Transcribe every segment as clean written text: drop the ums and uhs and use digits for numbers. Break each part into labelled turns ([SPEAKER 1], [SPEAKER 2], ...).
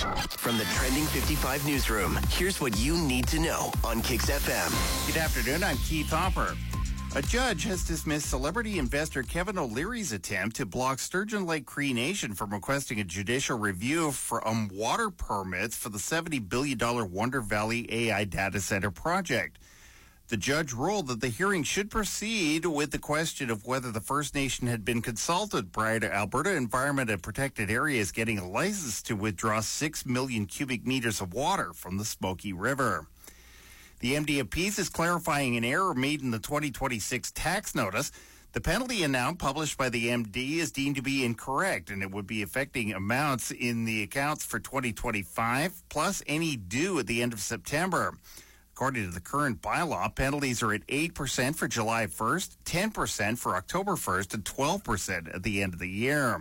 [SPEAKER 1] From the Trending 55 newsroom, here's what you need to know on Kicks FM.
[SPEAKER 2] Good afternoon, I'm Keith Hopper. A judge has dismissed celebrity investor Kevin O'Leary's attempt to block Sturgeon Lake Cree Nation from requesting a judicial review for water permits for the $70 billion Wonder Valley AI data center project. The judge ruled that the hearing should proceed with the question of whether the First Nation had been consulted prior to Alberta Environment and Protected Areas getting a license to withdraw 6 million cubic meters of water from the Smoky River. The MD Appeals is clarifying an error made in the 2026 tax notice. The penalty amount published by the MD is deemed to be incorrect, and it would be affecting amounts in the accounts for 2025, plus any due at the end of September. According to the current bylaw, penalties are at 8% for July 1st, 10% for October 1st, and 12% at the end of the year.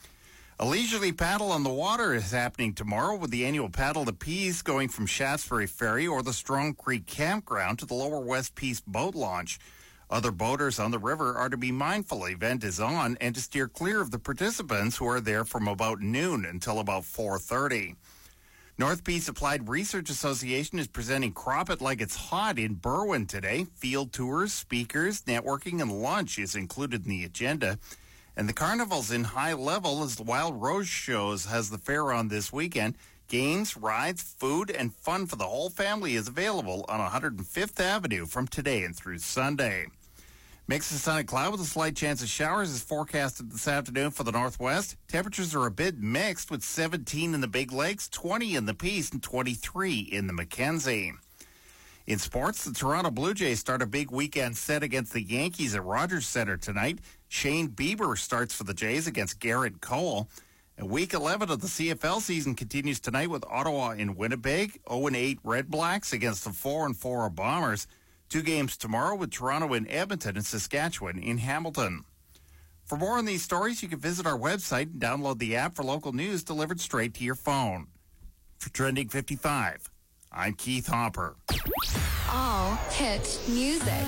[SPEAKER 2] A leisurely paddle on the water is happening tomorrow with the annual Paddle the Peace going from Shaftesbury Ferry or the Strong Creek Campground to the Lower West Peace boat launch. Other boaters on the river are to be mindful the event is on and to steer clear of the participants who are there from about noon until about 4:30. North Peace Applied Research Association is presenting Crop It Like It's Hot in Berwyn today. Field tours, speakers, networking, and lunch is included in the agenda. And the carnival's in high level as the Wild Rose Shows has the fair on this weekend. Games, rides, food, and fun for the whole family is available on 105th Avenue from today and through Sunday. Mix of sun and cloud with a slight chance of showers is forecasted this afternoon for the northwest. Temperatures are a bit mixed with 17 in the Big Lakes, 20 in the Peace, and 23 in the Mackenzie. In sports, the Toronto Blue Jays start a big weekend set against the Yankees at Rogers Centre tonight. Shane Bieber starts for the Jays against Garrett Cole. And Week 11 of the CFL season continues tonight with Ottawa in Winnipeg, 0-8 Red Blacks against the 4-4 Bombers. 2 games tomorrow with Toronto in Edmonton and Saskatchewan in Hamilton. For more on these stories, you can visit our website and download the app for local news delivered straight to your phone. For Trending 55, I'm Keith Hopper.
[SPEAKER 3] All hit music.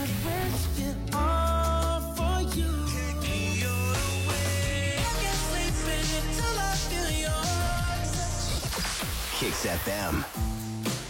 [SPEAKER 1] Kicks FM.